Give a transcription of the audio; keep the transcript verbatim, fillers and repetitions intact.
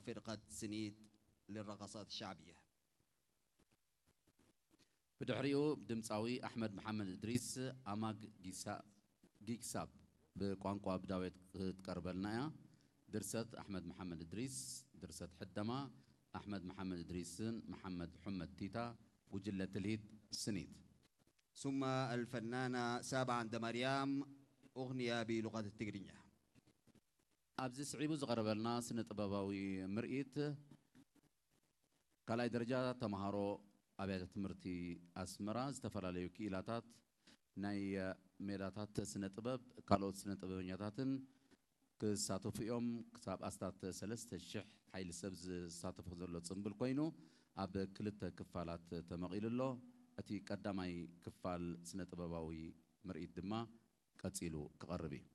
فرقة سنيد للرقصات الشعبية. بدحريو دمصاوي أحمد محمد إدريس أماغ جيكساب بقوانقوا بداوية تقربلنا درست أحمد محمد إدريس درست حدما أحمد محمد إدريس محمد حمد تيتا وجلة الهيد سنيد. ثم الفنانة سابع عند مريم أغنية بلغة التجرينية. أبزي سعيبو زغرب لنا سنة طباباوي مرئيت كالاي درجة تمهارو أبيات تمرتي أسمرا استفراليو كيلاتات ناي ميراتات سنة طباب كالوت سنة طبابنياتاتن كساتو في يوم كتاب أستات سلست الشح حيل سبز ساتو فخزرلو تصنبل كوينو أب كلتا كفالات تمغيل الله أتي قدامي كفال سنة طباباوي مرئيت دما كتسيلو كغربي.